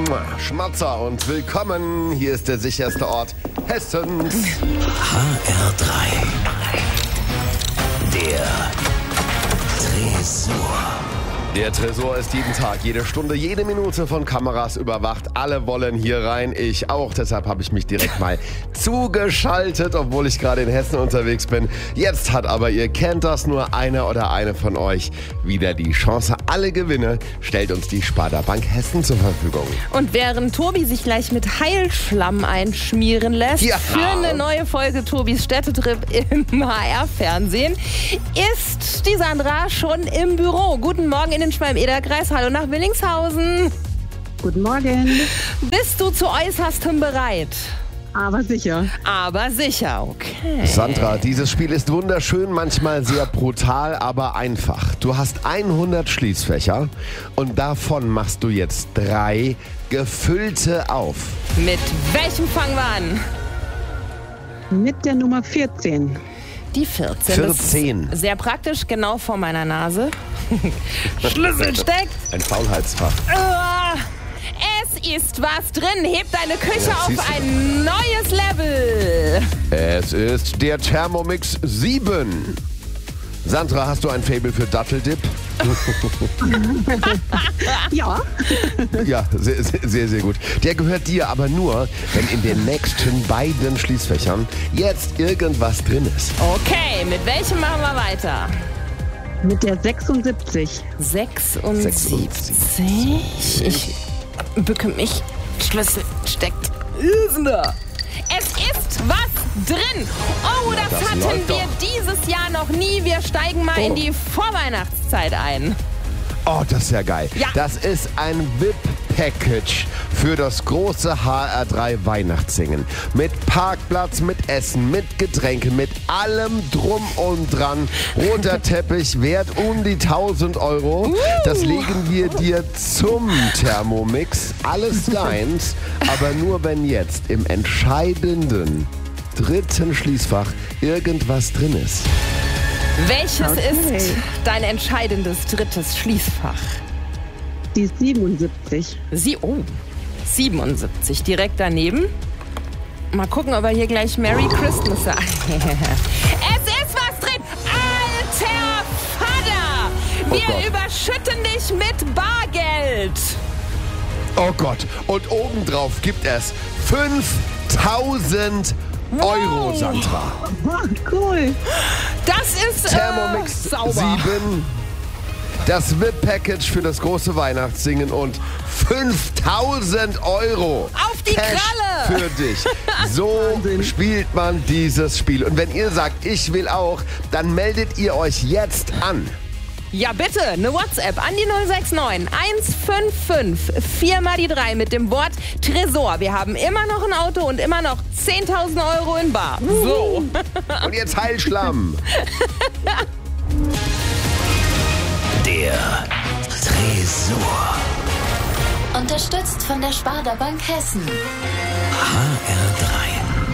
Schmatzer und willkommen. Hier ist der sicherste Ort Hessens. HR3. Der Tresor. Der Tresor ist jeden Tag, jede Stunde, jede Minute von Kameras überwacht. Alle wollen hier rein, ich auch. Deshalb habe ich mich direkt mal zugeschaltet, obwohl ich gerade in Hessen unterwegs bin. Jetzt hat aber, ihr kennt das, nur einer oder eine von euch wieder die Chance. Alle Gewinne stellt uns die Sparda Bank Hessen zur Verfügung. Und während Tobi sich gleich mit Heilschlamm einschmieren lässt, für eine neue Folge Tobis Städtetrip im HR-Fernsehen, ist die Sandra schon im Büro. Guten Morgen in den Schwalm-Eder-Kreis. Hallo nach Willingshausen. Guten Morgen. Bist du zu Äußerstem bereit? Aber sicher. Aber sicher, okay. Sandra, dieses Spiel ist wunderschön, manchmal sehr brutal, aber einfach. Du hast 100 Schließfächer und davon machst du jetzt 3 gefüllte auf. Mit welchem fangen wir an? Mit der Nummer 14. Die 14. 14. Das ist sehr praktisch, genau vor meiner Nase. Schlüssel steckt. Ein Faulheitsfach. Es ist was drin. Heb deine Küche Ja, auf siehst du. ein neues Level. Es ist der Thermomix 7. Sandra, hast du ein Faible für Datteldip? Ja. Ja, sehr, sehr, sehr gut. Der gehört dir aber nur, wenn in den nächsten beiden Schließfächern jetzt irgendwas drin ist. Okay, mit welchem machen wir weiter? Mit der 76. 76. Ich bücke mich. Schlüssel steckt. Ist da. Es ist was drin. Oh, das das hatten läuft wir doch. dieses Jahr noch nie. Wir steigen mal in die Vorweihnachtszeit ein. Oh, das ist ja geil. Ja. Das ist ein VIP-Package für das große HR3 Weihnachtssingen. Mit Parkplatz, mit Essen, mit Getränken, mit allem drum und dran. Roter Teppich, wert um die 1.000 Euro. Das legen wir dir zum Thermomix. Alles deins, aber nur wenn jetzt im entscheidenden 3. Schließfach irgendwas drin ist. Welches Okay. ist dein entscheidendes 3. Schließfach? Die 77. 77, direkt daneben. Mal gucken, ob er hier gleich Merry Christmas sagt. Es ist was drin! Alter Vater! Wir Gott. überschütten dich mit Bargeld! Oh Gott. Und obendrauf gibt es 5.000 Euro, Sandra. Oh, cool. Das ist Thermomix sauber. 7. Das VIP-Package für das große Weihnachtssingen und 5.000 Euro. Auf die Cash Kralle. für dich. So spielt man dieses Spiel. Und wenn ihr sagt, ich will auch, dann meldet ihr euch jetzt an. Ja, bitte, eine WhatsApp an die 069 155 4 mal die 3 mit dem Wort Tresor. Wir haben immer noch ein Auto und immer noch 10.000 Euro in bar. So. Und jetzt Heilschlamm. Der Tresor. Unterstützt von der Sparda Bank Hessen. HR3.